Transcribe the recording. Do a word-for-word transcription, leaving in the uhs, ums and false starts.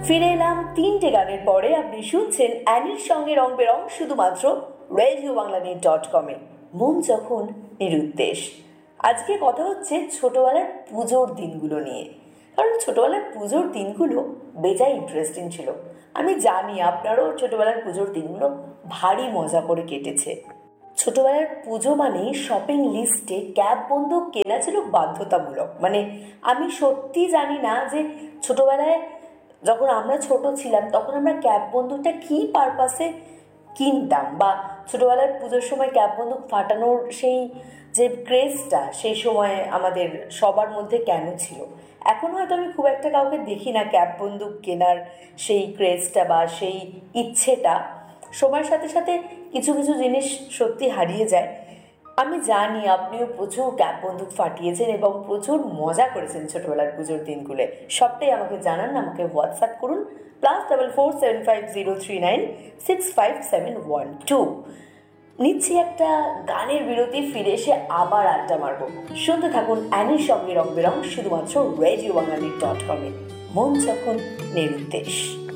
ফিরে এলাম তিনটে গানের পরে। আপনি শুনছেন অ্যানির সঙ্গে রং বেরং শুধুমাত্র রেডিও বাংলা নেট ডট কমে। মন যখন নিরুদ্দেশ। আজকে কথা হচ্ছে ছোটবেলার পুজোর দিনগুলো নিয়ে, কারণ ছোটবেলার পুজোর দিনগুলো বেজায় ইন্টারেস্টিং ছিল। আমি জানি আপনারও ছোটবেলার পুজোর দিনগুলো ভারী মজা করে কেটেছে। ছোটবেলার পুজো মানে শপিং লিস্টে ক্যাব বন্দুক কেনা ছিল বাধ্যতামূলক। মানে আমি সত্যি জানি না যে ছোটবেলায় যখন আমরা ছোট ছিলাম তখন আমরা ক্যাব বন্দুকটা কী পারপাসে কিনতাম, বা ছোটোবেলার পুজোর সময় ক্যাব বন্দুক ফাটানোর সেই যে ক্রেজটা সেই সময় আমাদের সবার মধ্যে কেন ছিল। এখন হয়তো আমি খুব একটা কাউকে দেখি না ক্যাব বন্দুক কেনার সেই ক্রেজটা বা সেই ইচ্ছেটা। সময়ের সাথে সাথে কিছু কিছু জিনিস সত্যি হারিয়ে যায়। আমি জানি আপনিও প্রচুর ক্যাব বন্দুক ফাটিয়েছেন এবং প্রচুর মজা করেছেন ছোটবেলার পুজোর দিনগুলো। সবটাই আমাকে জানান, আমাকে হোয়াটসঅ্যাপ করুন plus double four seven five zero three nine six five seven one two. নিচ্ছি একটা গানের বিরতি, ফিরে এসে আবার আড্ডা মারবো। শুনতে থাকুন অ্যানির সঙ্গে রং বেরং শুধুমাত্র রেডিও বাংলা ডট কমে। মন যখন নিরুদ্দেশ।